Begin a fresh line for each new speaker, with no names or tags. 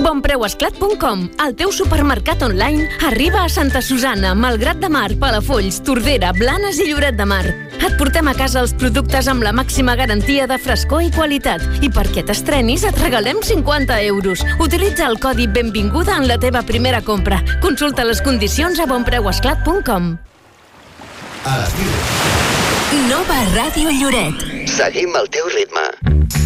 Bonpreuesclat.com, el teu supermercat online, arriba a Santa Susanna, Malgrat de Mar, Palafolls, Tordera, Blanes i Lloret de Mar. Et portem a casa els productes amb la màxima garantia de frescor i qualitat. I perquè t'estrenis et regalem 50 euros. Utilitza el codi BENVINGUDA en la teva primera compra. Consulta les condicions a bonpreuesclat.com.
A les 10.
Nova Ràdio Lloret.
Seguim el teu ritme.